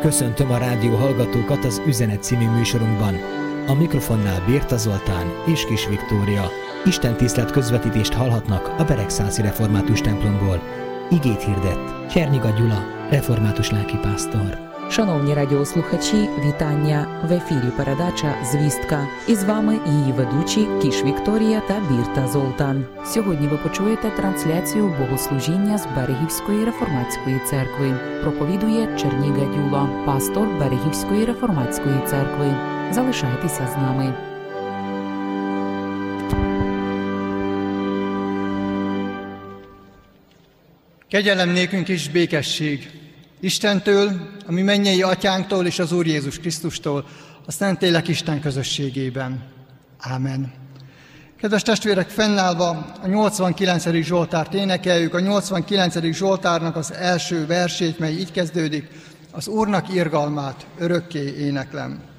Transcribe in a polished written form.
Köszöntöm a rádió hallgatókat az Üzenet című műsorunkban. A mikrofonnál Bérta Zoltán és Kis Viktória. Istentisztelet közvetítést hallhatnak a Beregszászi Református templomból. Igét hirdett Csernyiga Gyula, református lelkipásztor. Шановні радіослухачі, вітання! В ефірі передача «Звістка». І з вами її ведучі Кіш Вікторія та Бірта Золтан. Сьогодні ви почуєте трансляцію богослужіння з Берегівської реформатської церкви. Проповідує Черніга Дюла, пастор Берегівської реформатської церкви. Залишайтеся з нами. Kegyelem nékünk és békesség Istentől, a mi mennyei atyánktól és az Úr Jézus Krisztustól, a Szentlélek Isten közösségében. Ámen. Kedves testvérek, fennállva a 89. Zsoltárt énekeljük, a 89. Zsoltárnak az első versét, mely így kezdődik: az Úrnak irgalmát örökké éneklem.